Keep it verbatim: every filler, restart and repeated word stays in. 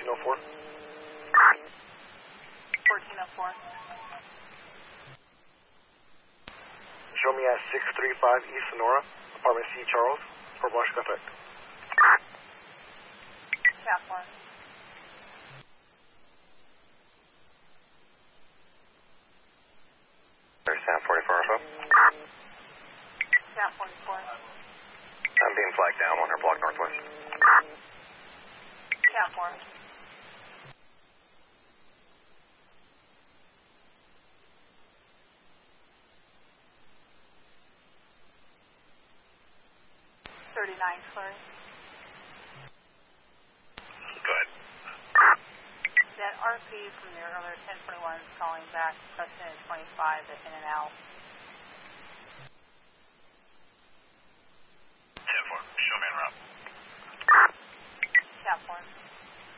oh four. fourteen oh four. Show me at six three five East Sonora, apartment C, Charles, for Blanche contact. Cap one. There's Sam forty-four or so. Cap forty-four. I'm being flagged down on her block northwest. Cap four. thirty-nine, Flurry. Go ahead. That R P from the earlier ten twenty-one is calling back, question is twenty-five at in and out. ten four, show me en route. Cap one.